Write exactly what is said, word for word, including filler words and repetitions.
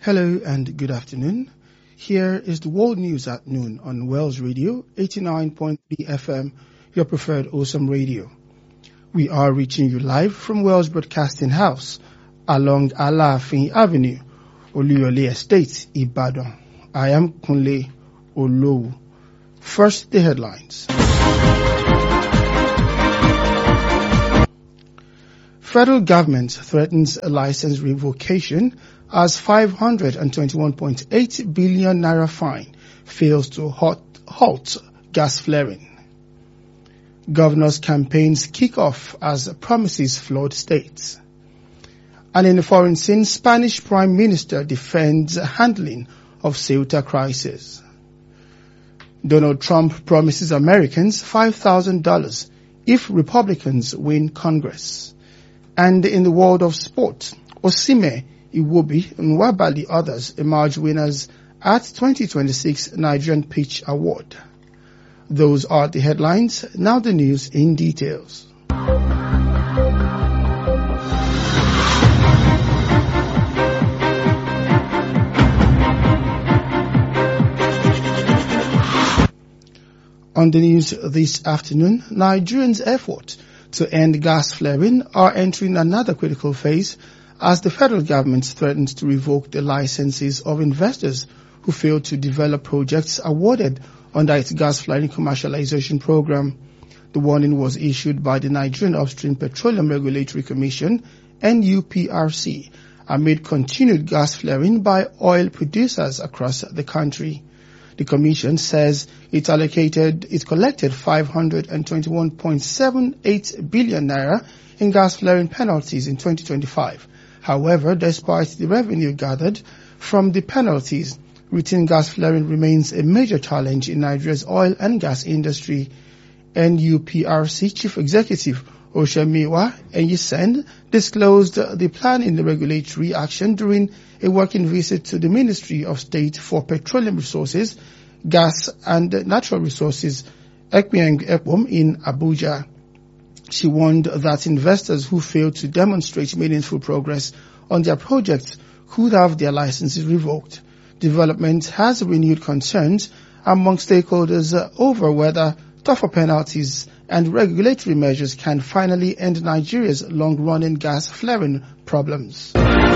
Hello and good afternoon. Here is the world news at noon on Wells Radio, eighty-nine point three F M, your preferred awesome radio. We are reaching you live from Wells Broadcasting House along Alaafin Avenue, Oluyole Estate, Ibadan. I am Kunle Olowu. First, the headlines. Federal government threatens a license revocation as five hundred twenty-one point eight billion naira fine fails to halt, halt gas flaring. Governors' campaigns kick off as promises flood states. And in the foreign scene, Spanish Prime Minister defends handling of Ceuta crisis. Donald Trump promises Americans five thousand dollars if Republicans win Congress. And in the world of sport, Osimhen, Iwobi, and Nwabali others emerge winners at twenty twenty-six Nigerian Pitch Award. Those are the headlines. Now the news in details. On the news this afternoon, Nigerians' effort to end gas flaring are entering another critical phase as the federal government threatens to revoke the licenses of investors who failed to develop projects awarded under its gas flaring commercialization program. The warning was issued by the Nigerian Upstream Petroleum Regulatory Commission, N U P R C, amid continued gas flaring by oil producers across the country. The Commission says it allocated, it collected five hundred twenty-one point seven eight billion naira in gas flaring penalties in twenty twenty-five. However, despite the revenue gathered from the penalties, routine gas flaring remains a major challenge in Nigeria's oil and gas industry. N U P R C Chief Executive Oshemiwa Enyisen disclosed the plan in the regulatory action during a working visit to the Ministry of State for Petroleum Resources, Gas and Natural Resources, Ekpeng Epom, in Abuja. She warned that investors who fail to demonstrate meaningful progress on their projects could have their licenses revoked. Development has renewed concerns among stakeholders over whether tougher penalties and regulatory measures can finally end Nigeria's long-running gas flaring problems.